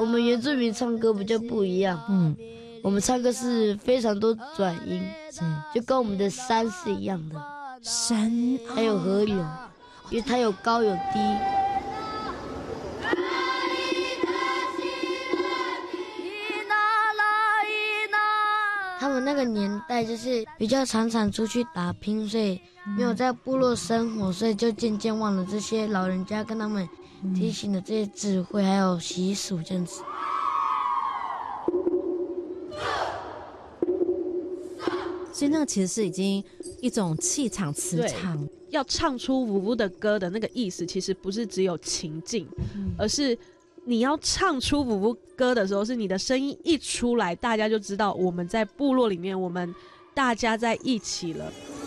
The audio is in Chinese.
我们原住民唱歌比较不一样，我们唱歌是非常多转音，就跟我们的山是一样的， 山还有河流，因为它有高有低。他们那个年代就是比较常出去打拼，所以没有在部落生活，所以就渐渐忘了这些老人家跟他们提醒的这些智慧还有习俗这样子。 所以那个其实是已经一种气场磁场。 要唱出舞舞的歌的那个意思，其实不是只有情境，而是你要唱出舞舞歌的时候，是你的声音一出来，大家就知道我们在部落里面，我们大家在一起了。